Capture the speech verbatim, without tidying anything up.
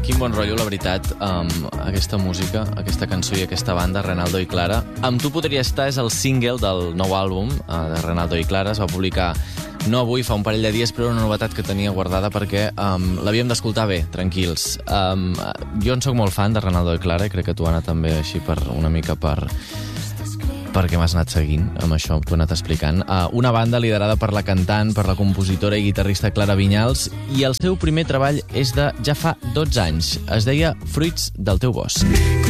Quin bon rotllo, la veritat, amb aquesta música, aquesta cançó i aquesta banda, Renaldo i Clara. Amb tu podria estar és el single del nou àlbum de Renaldo i Clara. Es va publicar no avui, fa un parell de dies, però una novetat que tenia guardada perquè um, l'havíem d'escoltar bé, tranquils. Um, jo en soc molt fan de Renaldo i Clara i crec que tu, Anna, també així per una mica per... perquè m'has anat seguint amb això, t'ho he anat explicant. Uh, una banda liderada per la cantant, per la compositora i guitarrista Clara Vinyals, i el seu primer treball és de ja fa dotze anys. Es deia Fruits del teu bosc.